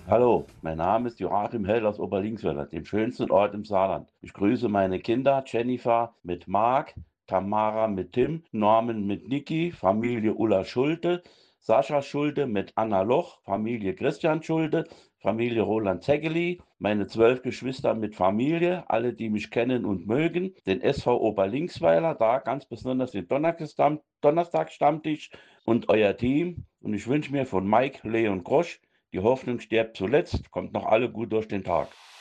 Hallo, mein Name ist Joachim Hell aus Oberlingswerder, dem schönsten Ort im Saarland. Ich grüße meine Kinder, Jennifer mit Marc, Tamara mit Tim, Norman mit Niki, Familie Ulla Schulte, Sascha Schulte mit Anna Loch, Familie Christian Schulte, Familie Roland Zeggeli, meine 12 Geschwister mit Familie, alle, die mich kennen und mögen, den SV Oberlingsweiler, da ganz besonders den Donnerstagsstammtisch und euer Team. Und ich wünsche mir von Mike, Leon Grosch, die Hoffnung stirbt zuletzt, kommt noch alle gut durch den Tag.